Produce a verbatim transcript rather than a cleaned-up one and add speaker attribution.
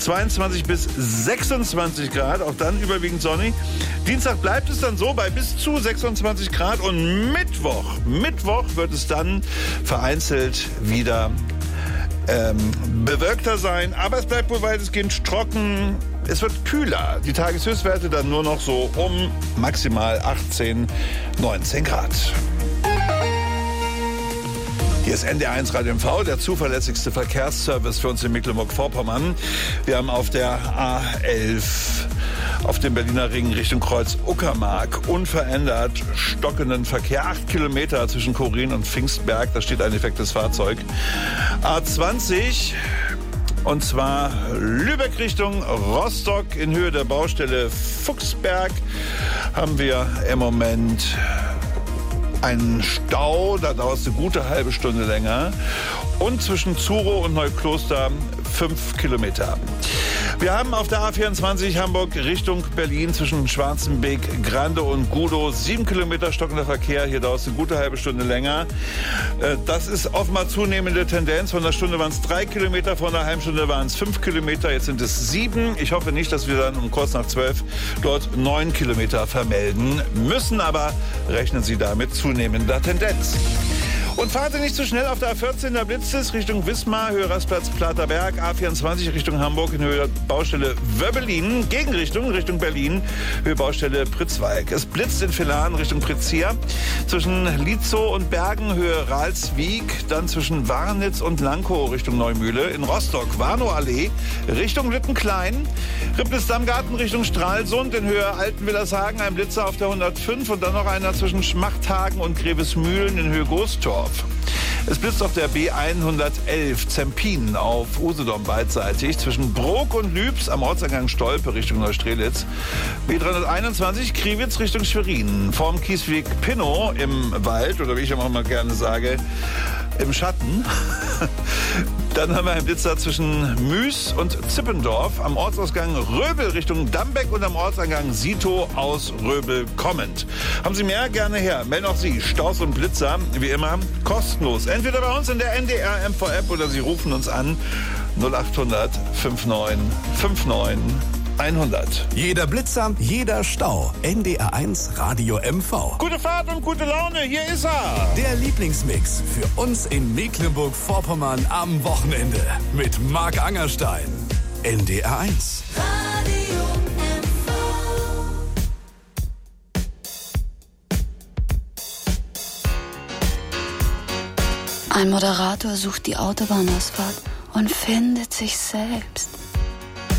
Speaker 1: zweiundzwanzig bis sechsundzwanzig Grad, auch dann überwiegend sonnig. Dienstag bleibt es dann so bei bis zu sechsundzwanzig Grad und Mittwoch, Mittwoch wird es dann vereinzelt wieder ähm, bewölkter sein, aber es bleibt wohl weitestgehend trocken. Es wird kühler. Die Tageshöchstwerte dann nur noch so um maximal achtzehn, neunzehn Grad. Hier ist N D R eins Radio M V, der zuverlässigste Verkehrsservice für uns in Mecklenburg-Vorpommern. Wir haben auf der A elf auf dem Berliner Ring Richtung Kreuz Uckermark unverändert stockenden Verkehr. Acht Kilometer zwischen Chorin und Pfingstberg, da steht ein defektes Fahrzeug. A zwanzig... Und zwar Lübeck Richtung Rostock in Höhe der Baustelle Fuchsberg haben wir im Moment einen Stau, da dauert es eine gute halbe Stunde länger. Und zwischen Zuro und Neukloster fünf Kilometer. Wir haben auf der A vierundzwanzig Hamburg Richtung Berlin zwischen Schwarzenbeek, Grande und Gudow sieben Kilometer stockender Verkehr. Hier dauert es eine gute halbe Stunde länger. Das ist offenbar zunehmende Tendenz. Von der Stunde waren es drei Kilometer, von der halben Stunde waren es fünf Kilometer. Jetzt sind es sieben. Ich hoffe nicht, dass wir dann um kurz nach zwölf dort neun Kilometer vermelden müssen. Aber rechnen Sie damit zunehmender Tendenz. Und fahren Sie nicht zu schnell auf der A vierzehn, da blitzt es Richtung Wismar, Höhe Rastplatz Platerberg, A vierundzwanzig Richtung Hamburg in Höhe Baustelle Wöbbelin, Gegenrichtung Richtung Berlin, Höhe Baustelle Pritzwalk. Es blitzt in Villaren Richtung Pritzia, zwischen Lietzow und Bergen, Höhe Ralswiek, dann zwischen Warnitz und Lankow Richtung Neumühle, in Rostock Warnow-Allee Richtung Lüttenklein, Ribnitz-Dammgarten Richtung Stralsund, in Höhe Altenwillershagen ein Blitzer auf der hundertfünf und dann noch einer zwischen Schmachthagen und Grevesmühlen in Höhe Goestorf. Es blitzt auf der B hundertelf Zempin auf Usedom beidseitig zwischen Brok und Lübs am Ortseingang Stolpe Richtung Neustrelitz. B dreihunderteinundzwanzig Kriwitz Richtung Schwerin. Vorm Kiesweg Pinnow im Wald, oder wie ich auch immer gerne sage, im Schatten. Dann haben wir einen Blitzer zwischen Müs und Zippendorf am Ortsausgang Röbel Richtung Dambeck und am Ortseingang Sito aus Röbel kommend. Haben Sie mehr? Gerne her. Melden auch Sie Staus und Blitzer, wie immer, kostenlos. Entweder bei uns in der N D R M V-App oder Sie rufen uns an null achthundert neunundfünfzig neunundfünfzig hundert.
Speaker 2: Jeder Blitzer, jeder Stau. N D R eins Radio M V.
Speaker 1: Gute Fahrt und gute Laune, hier ist er.
Speaker 2: Der Lieblingsmix für uns in Mecklenburg-Vorpommern am Wochenende mit Marc Angerstein. N D R eins.
Speaker 3: Radio M V. Ein Moderator sucht die Autobahnausfahrt und findet sich selbst.